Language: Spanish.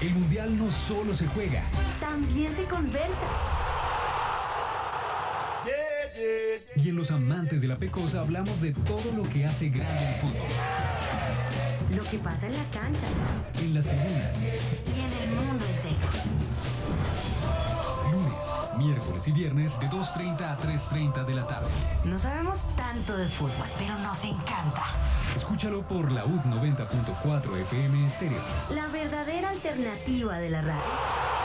El Mundial no solo se juega, también se conversa. Y en Los Amantes de la Pecosa hablamos de todo lo que hace grande al fútbol. Lo que pasa en la cancha, en las tribunas y en el mundo entero. Lunes, miércoles y viernes de 2:30 a 3:30 de la tarde. No sabemos tanto de fútbol, pero nos encanta. Escúchalo por Laúd 90.4 FM Estéreo. La verdadera alternativa de la radio.